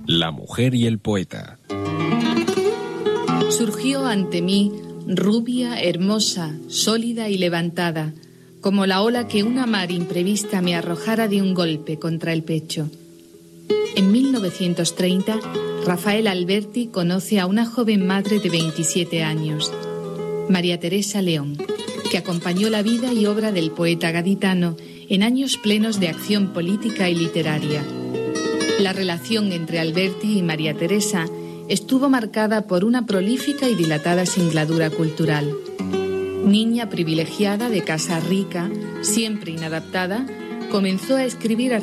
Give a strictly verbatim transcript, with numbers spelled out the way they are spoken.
La mujer y el poeta. Surgió ante mí, rubia, hermosa, sólida y levantada, como la ola que una mar imprevista me arrojara de un golpe contra el pecho. En mil novecientos treinta, Rafael Alberti conoce a una joven madre de veintisiete años, María Teresa León, que acompañó la vida y obra del poeta gaditano en años plenos de acción política y literaria. La relación entre Alberti y María Teresa estuvo marcada por una prolífica y dilatada singladura cultural. Niña privilegiada de casa rica, siempre inadaptada, comenzó a escribir